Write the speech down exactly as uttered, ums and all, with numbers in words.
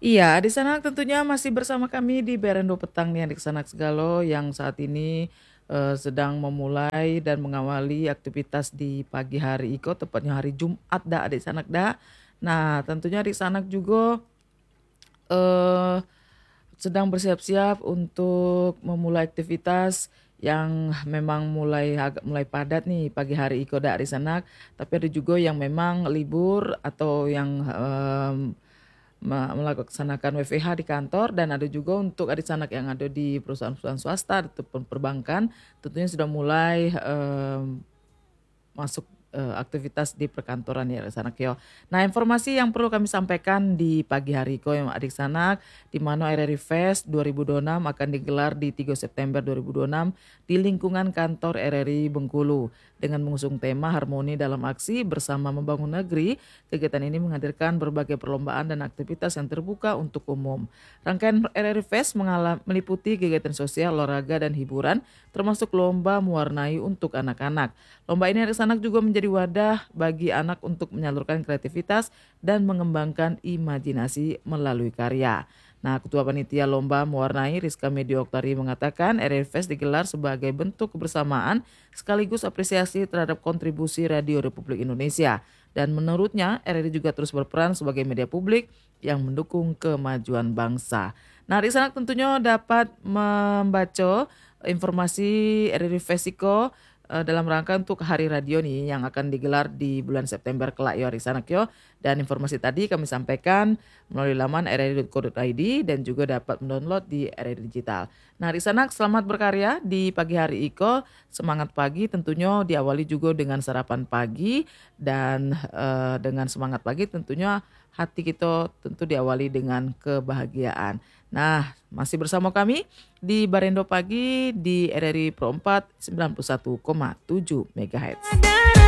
Iya, di sana tentunya masih bersama kami di Berendo Petang nih Adik Sanak Segalo yang saat ini, eee, sedang memulai dan mengawali aktivitas di pagi hari iko, tepatnya hari Jumat da Adik Sanak da. Nah, tentunya Adik Sanak juga, eee, sedang bersiap-siap untuk memulai aktivitas yang memang mulai agak mulai padat nih pagi hari iko da Adik Sanak, tapi ada juga yang memang libur atau yang, mmm, me melaksanakan W F H di kantor dan ada juga untuk adik sanak yang ada di perusahaan-perusahaan swasta ataupun perbankan tentunya sudah mulai, mmm, masuk, eee, aktivitas di perkantoran ya adik sanak yo. Nah, informasi yang perlu kami sampaikan di pagi hari ko yang adik sanak, di mana R R I Fest dua ribu dua puluh enam akan digelar di tiga September dua ribu dua puluh enam di lingkungan kantor R R I Bengkulu. Dengan mengusung tema Harmoni dalam Aksi Bersama Membangun Negeri, kegiatan ini menghadirkan berbagai perlombaan dan aktivitas yang terbuka untuk umum. Rangkaian R R I Fest mengala- meliputi kegiatan sosial, olahraga, dan hiburan, termasuk lomba mewarnai untuk anak-anak. Lomba ini anak anak juga menjadi wadah bagi anak untuk menyalurkan kreativitas dan mengembangkan imajinasi melalui karya. Nah, Ketua Panitia Lomba Mewarnai Rizka Medio Oktari mengatakan R R I Fest digelar sebagai bentuk kebersamaan sekaligus apresiasi terhadap kontribusi Radio Republik Indonesia. Dan menurutnya R R I juga terus berperan sebagai media publik yang mendukung kemajuan bangsa. Nah, di sana tentunya dapat membaca informasi R R I Festico eh, dalam rangka untuk Hari Radio nih yang akan digelar di bulan September kelak yo Adik Sanak yo. Dan informasi tadi kami sampaikan melalui laman r r i dot co dot i d dan juga dapat mendownload di R R I Digital. Nah, Adik Sanak selamat berkarya di pagi hari iko. Semangat pagi tentunya diawali juga dengan sarapan pagi dan eh, dengan semangat pagi tentunya hati kita tentu diawali dengan kebahagiaan. Nah, masih bersama kami di Barendo Pagi di R R I Pro empat sembilan puluh satu koma tujuh MHz.